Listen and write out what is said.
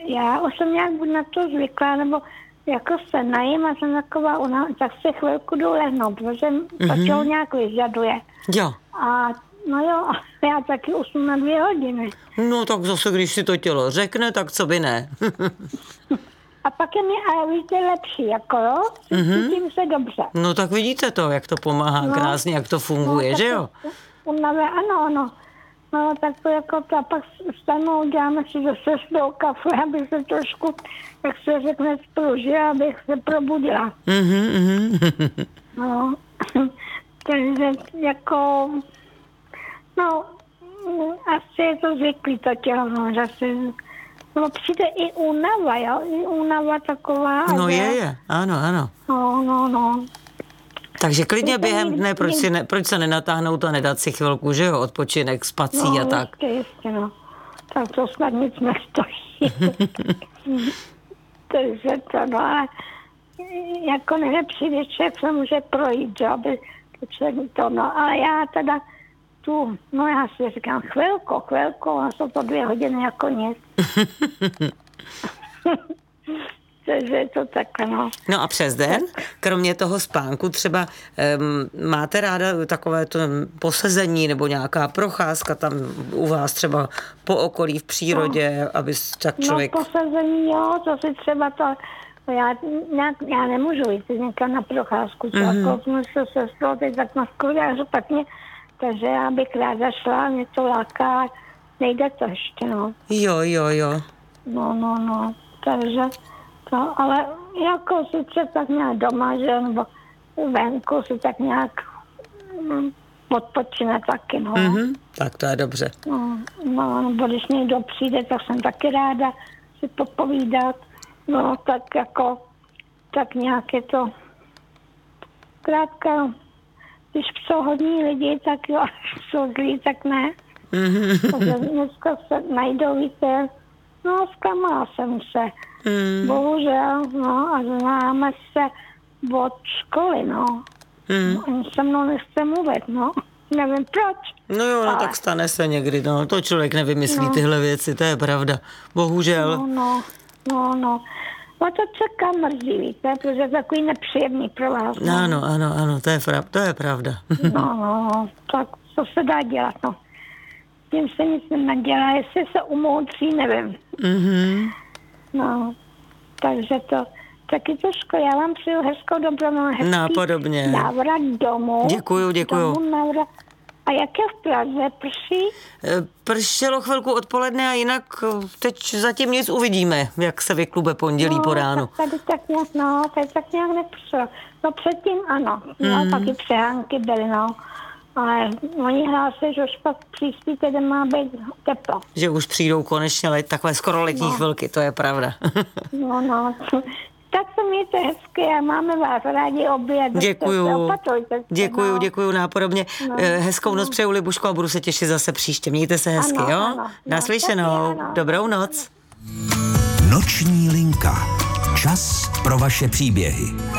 já už jsem nějak buď na to zvyklá, nebo jako se najím a jsem taková, tak se chvilku jdu lehnout, protože to tělo nějak vyžaduje. Jo. A no jo, já taky usnu na 2 hodiny. No tak zase, když si to tělo řekne, tak co by ne. A pak je mi, ale víte, lepší, jako jo, cítím se dobře. No tak vidíte to, jak to pomáhá krásně, jak to funguje, že jo? Ano. No, tak to jako to, a pak stanu, děláme si zase z toho kafe, aby se trošku, jak se řekne, spružila, abych se probudila. No, takže jako, no, asi je to zvyklý to tělo, no, zase, no, přijde i únava, jo, i únava taková. No je, ano. No. Takže klidně během dne, proč se nenatáhnout a nedat si chvilku, že jo, odpočinek, spací a tak. Jistě, no. Tak to snad nic nestojí. Takže to, no, ale jako nejlepší věček se může projít, že, aby to, no, ale já teda já si říkám chvilku, a jsou to 2 hodiny jako nic. Takže je to takhle, no. No a přes den, kromě toho spánku, třeba máte ráda takové to posezení nebo nějaká procházka tam u vás třeba po okolí v přírodě, aby tak člověk... No posezení, jo, to si třeba to... Já nemůžu jít někam na procházku, jako jsme se sestrou teď tak na skvěle špatně, takže já bych ráda šla, mě to láká, nejde to ještě, no. Jo. No, takže to, ale jako sice tak nějak doma, že, nebo venku si tak nějak odpočine taky, no. Tak to je dobře. No, nebo když někdo přijde, tak jsem taky ráda si popovídat, no, tak jako, tak nějak je to krátka, když jsou hodní lidi, tak jo, jsou zlí, tak ne. Takže dneska se najdou, víte, no, zklamala jsem se. Bohužel, no, a známe se od školy, no. Ani se mnou nechce mluvit, no. Nevím proč. No jo, ale... tak stane se někdy, no. To člověk nevymyslí tyhle věci, to je pravda. Bohužel. No. No to čeká mrzí, víte, protože je takový nepříjemný pro vás. No. Ano, to je pravda. No, tak co se dá dělat, no. Tím se nic nedělá, jestli se umoudří, nevím. No, takže to, taky to škoda. Já vám přeju hezkou dobrou, hezký návrat domů. Děkuju. A jak je v Praze, prší? Pršelo chvilku odpoledne a jinak teď zatím nic, uvidíme, jak se vyklube pondělí po ránu. Tady tak nějak nepršelo. No předtím ano, no, taky přehánky byly, no. Ale oni hlásí, že už pak příští týden má být teplo. Že už přijdou konečně takové skoro letní chvilky, to je pravda. No. Tak se mějte hezky a máme vás rádi obě. Děkuju, nápodobně. Hezkou noc přeju, Libuško, a budu se těšit zase příště. Mějte se hezky, jo? Ano. Naslyšenou. Dobrou noc. Noční linka. Čas pro vaše příběhy.